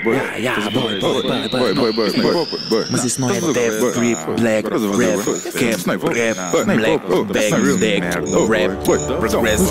Mas isso não é death, grip, black, rap, cap, rap, black, bag, rap, progress.